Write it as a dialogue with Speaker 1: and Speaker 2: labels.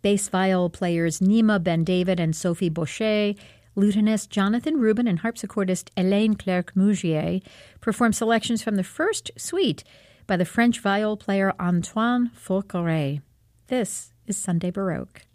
Speaker 1: Bass viol players Nima Ben-David and Sophie Baucher, lutenist Jonathan Rubin and harpsichordist Hélène Clerc-Mougier perform selections from the first suite by the French viol player Antoine Forqueray. This is Sunday Baroque.